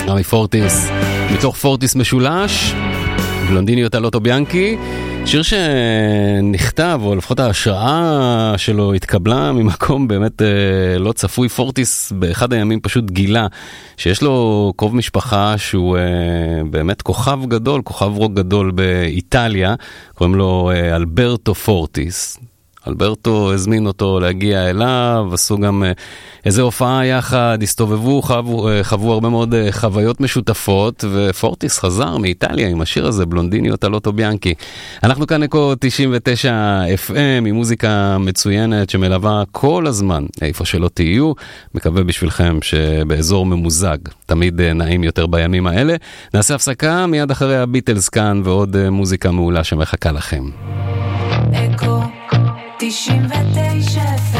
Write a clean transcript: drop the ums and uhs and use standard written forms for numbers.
רמי פורטיס, מתוך פורטיס משולש, בלונדיניות הלוטו ביאנקי, שיר שנכתב, או לפחות ההשראה שלו התקבלה ממקום באמת לא צפוי. פורטיס באחד הימים פשוט גילה שיש לו קרוב משפחה שהוא באמת כוכב גדול, כוכב רוק גדול באיטליה, קוראים לו אלברטו פורטיס. אלברטו הזמין אותו להגיע אליו, עשו גם איזו הופעה יחד, הסתובבו, חוו הרבה מאוד חוויות משותפות, ופורטיס חזר מאיטליה עם השיר הזה, בלונדיניות הלוטו ביאנקי. אנחנו כאן אקו 99 FM, עם מוזיקה מצוינת שמלווה כל הזמן, איפה שלא תהיו, מקווה בשבילכם שבאזור ממוזג, תמיד נעים יותר בימים האלה. נעשה הפסקה מיד אחרי הביטלס כאן, ועוד מוזיקה מעולה שמחכה לכם. אקו 99 FM